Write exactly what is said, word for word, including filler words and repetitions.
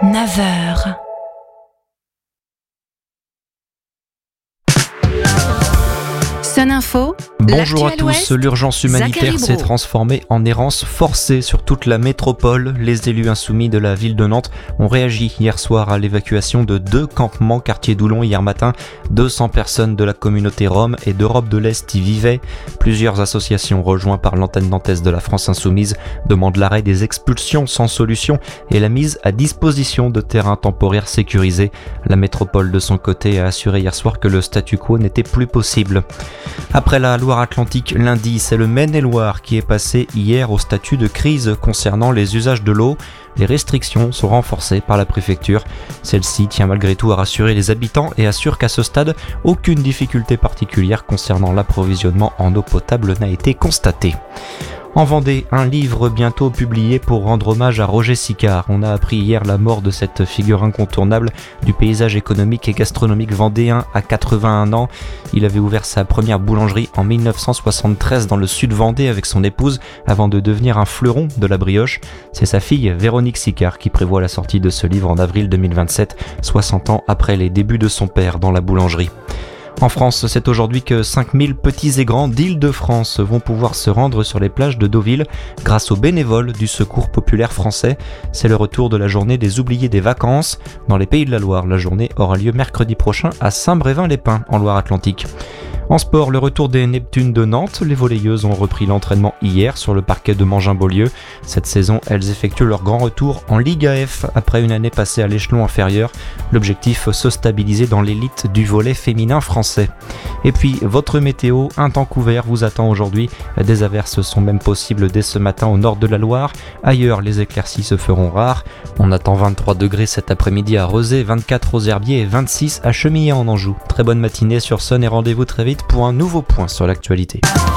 neuf heures. Sun Info. Bonjour à tous, l'urgence humanitaire s'est transformée en errance forcée sur toute la métropole. Les élus insoumis de la ville de Nantes ont réagi hier soir à l'évacuation de deux campements quartier d'Oulon hier matin. deux cents personnes de la communauté Rome et d'Europe de l'Est y vivaient. Plusieurs associations rejointes par l'antenne nantaise de la France Insoumise demandent l'arrêt des expulsions sans solution et la mise à disposition de terrains temporaires sécurisés. La métropole de son côté a assuré hier soir que le statu quo n'était plus possible. Après la Loire-Atlantique lundi, c'est le Maine-et-Loire qui est passé hier au statut de crise concernant les usages de l'eau. Les restrictions sont renforcées par la préfecture. Celle-ci tient malgré tout à rassurer les habitants et assure qu'à ce stade, aucune difficulté particulière concernant l'approvisionnement en eau potable n'a été constatée. En Vendée, un livre bientôt publié pour rendre hommage à Roger Sicard. On a appris hier la mort de cette figure incontournable du paysage économique et gastronomique vendéen à quatre-vingt-un ans. Il avait ouvert sa première boulangerie en dix-neuf cent soixante-treize dans le sud Vendée avec son épouse avant de devenir un fleuron de la brioche. C'est sa fille Véronique Sicard qui prévoit la sortie de ce livre en avril deux mille vingt-sept, soixante ans après les débuts de son père dans la boulangerie. En France, c'est aujourd'hui que cinq mille petits et grands d'Île-de-France vont pouvoir se rendre sur les plages de Deauville grâce aux bénévoles du Secours populaire français. C'est le retour de la journée des oubliés des vacances. Dans les Pays de la Loire, la journée aura lieu mercredi prochain à Saint-Brévin-les-Pins en Loire-Atlantique. En sport, le retour des Neptunes de Nantes. Les volleyeuses ont repris l'entraînement hier sur le parquet de Mangin-Beaulieu. Cette saison, elles effectuent leur grand retour en Ligue A F après une année passée à l'échelon inférieur. L'objectif, se stabiliser dans l'élite du volley féminin français. Et puis, votre météo, un temps couvert vous attend aujourd'hui. Des averses sont même possibles dès ce matin au nord de la Loire. Ailleurs, les éclaircies se feront rares. On attend vingt-trois degrés cet après-midi à Rezé, vingt-quatre aux Herbiers et vingt-six à Chemillé en Anjou. Très bonne matinée sur Sun et rendez-vous très vite pour un nouveau point sur l'actualité.